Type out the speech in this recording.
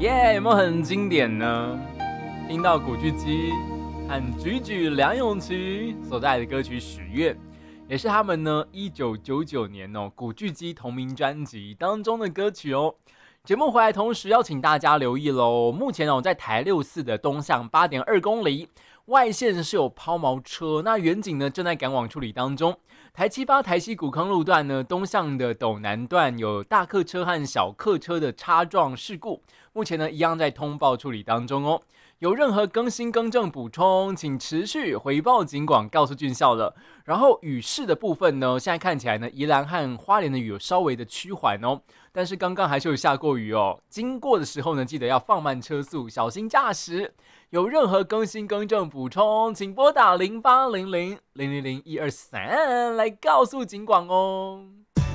耶，有没有很经典呢？听到古巨基和举举梁咏琪所带来的歌曲《许愿》，也是他们呢1999年古巨基同名专辑当中的歌曲哦。节目回来同时邀请大家留意喽，目前在台64的东向8.2公里，外线是有抛锚车，那远景呢正在赶往处理当中。台78台西古坑路段呢，东向的斗南段有大客车和小客车的擦撞事故，目前呢一样在通报处理当中哦。有任何更新更正补充，请持续回报警广告诉俊孝了。然后雨势的部分呢，现在看起来呢，宜兰和花莲的雨有稍微的趋缓哦，但是刚刚还是有下过雨哦。经过的时候呢，记得要放慢车速，小心驾驶。有任何更新更正补充，请拨打0800000123来告诉警广哦。